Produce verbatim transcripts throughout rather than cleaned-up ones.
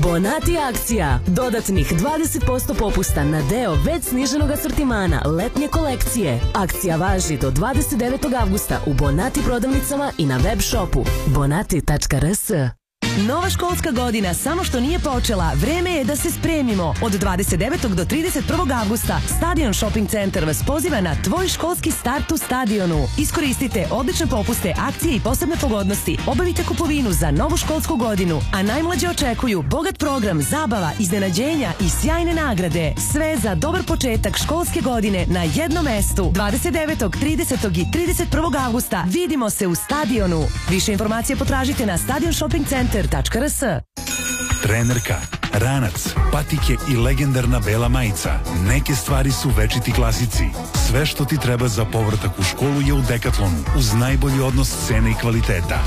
Bonati akcija. Dodatnih dvadeset posto popusta na deo već sniženog asortimana letnje kolekcije. Akcija važi do dvadeset devetog avgusta u Bonati prodavnicama i na web shopu bonati tačka r s. Nova školska godina samo što nije počela, vreme je da se spremimo. Od dvadeset devetog do trideset prvog avgusta Stadion Shopping Centar vas poziva na tvoj školski start u stadionu. Iskoristite odlične popuste, akcije i posebne pogodnosti. Obavite kupovinu za novu školsku godinu, a najmlađe očekuju bogat program, zabava, iznenađenja i sjajne nagrade. Sve za dobar početak školske godine na jednom mestu. dvadeset devetog, tridesetog i trideset prvog avgusta vidimo se u stadionu. Više informacije potražite na stadion shopping centar tačka r s. Trenerka, ranac, patike i legendarna bela majica. Neke stvari su večiti klasici. Sve što ti treba za povratak u školu je u Decathlonu, uz najbolji odnos cene i kvaliteta.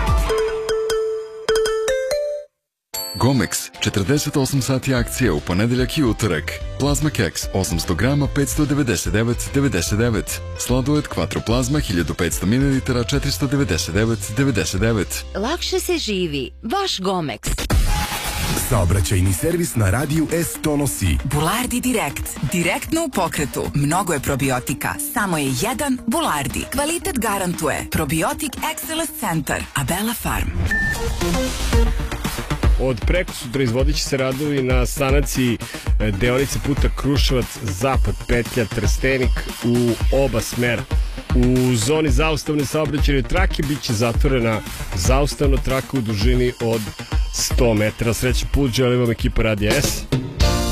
Gomex, četrdeset osam sati akcije u ponedeljak i utorak. Plazma keks, osamsto grama, petsto devedeset devet devedeset devet. Sladoled Quattro Plazma, hiljadu petsto mililitara, četiristo devedeset devet devedeset devet. Lakše se živi, vaš Gomex. Saobraćajni servis na radiju S donosi Bulardi Direkt. Direktno u pokretu. Mnogo je probiotika. Samo je jedan Bulardi. Kvalitet garantuje. Probiotik Excellence Centar. Abela Farm. Od preko sutra izvodit će se radovi na sanaciji deonice puta Kruševac-Zapad, petlja Trstenik u oba smera. U zoni zaustavne saobraćajne trake bit će zatvorena zaustavna traka u dužini od sto metara. Srećan put, želim vam ekipa Radija S.